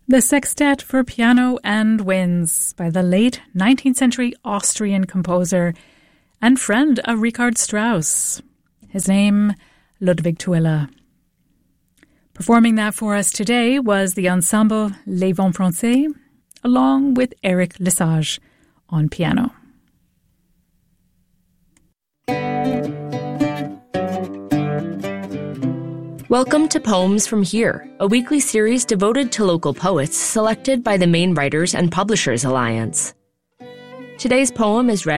The Sextet for Piano and Winds by the late 19th century Austrian composer and friend of Richard Strauss. His name, Ludwig Tüller. Performing that for us today was the ensemble Les Vents Français, along with Eric Lesage on piano. Welcome to Poems from Here, a weekly series devoted to local poets selected by the Maine Writers and Publishers Alliance. Today's poem is read